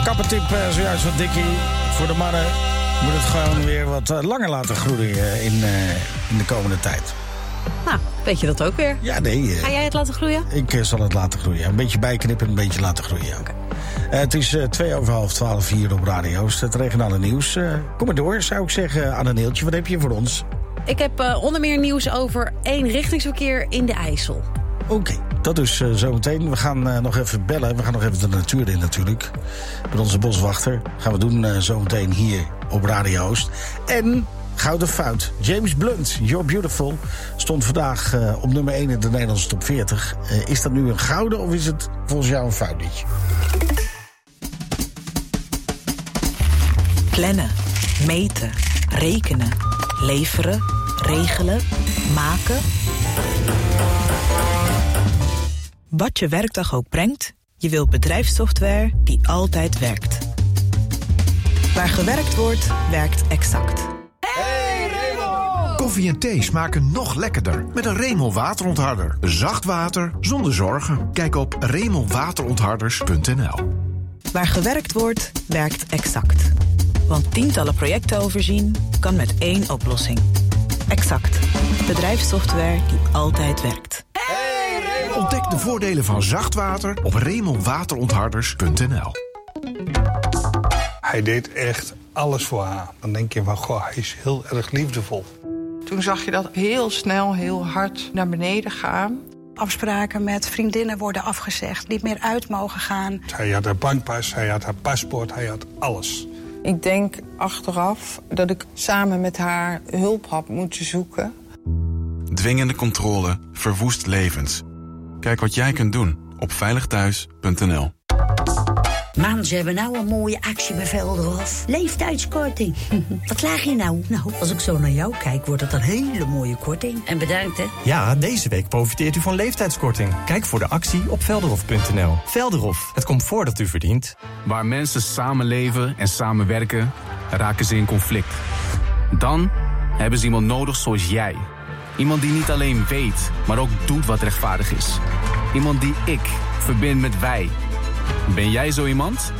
Kappentip zojuist van Dickie. Voor de mannen moet het gewoon weer wat langer laten groeien in de komende tijd. Nou, weet je dat ook weer? Ja, nee. Ga jij het laten groeien? Ik zal het laten groeien. Een beetje bijknippen en een beetje laten groeien. Okay. Het is 12:30 hier op Radio Oost. Het regionale nieuws. Kom maar door, zou ik zeggen. Anne-Neeltje, wat heb je voor ons? Ik heb onder meer nieuws over eenrichtingsverkeer in de IJssel. Oké, dat dus zometeen. We gaan nog even bellen. We gaan nog even de natuur in natuurlijk. Met onze boswachter. Gaan we doen zometeen hier op Radio Oost. En gouden fout. James Blunt, You're Beautiful, stond vandaag op nummer 1 in de Nederlandse top 40. Is dat nu een gouden of is het volgens jou een fout liedje? Plannen, meten, rekenen, leveren, regelen, maken. Wat je werkdag ook brengt, je wilt bedrijfssoftware die altijd werkt. Waar gewerkt wordt, werkt Exact. Hey Remo! Koffie en thee smaken nog lekkerder met een Remo waterontharder. Zacht water zonder zorgen. Kijk op remowaterontharders.nl. Waar gewerkt wordt, werkt Exact. Want tientallen projecten overzien kan met één oplossing. Exact. Bedrijfssoftware die altijd werkt. Ontdek de voordelen van zacht water op remowaterontharders.nl. Hij deed echt alles voor haar. Dan denk je van, goh, hij is heel erg liefdevol. Toen zag je dat heel snel, heel hard naar beneden gaan. Afspraken met vriendinnen worden afgezegd, niet meer uit mogen gaan. Hij had haar bankpas, hij had haar paspoort, hij had alles. Ik denk achteraf dat ik samen met haar hulp had moeten zoeken. Dwingende controle verwoest levens. Kijk wat jij kunt doen op veiligthuis.nl. Man, ze hebben nou een mooie actie bij Velderhof. Leeftijdskorting. Wat laag je nou? Nou, als ik zo naar jou kijk, wordt het een hele mooie korting. En bedankt, hè? Ja, deze week profiteert u van leeftijdskorting. Kijk voor de actie op velderhof.nl. Velderhof, het comfort dat u verdient. Waar mensen samenleven en samenwerken, raken ze in conflict. Dan hebben ze iemand nodig zoals jij. Iemand die niet alleen weet, maar ook doet wat rechtvaardig is. Iemand die ik verbind met wij. Ben jij zo iemand?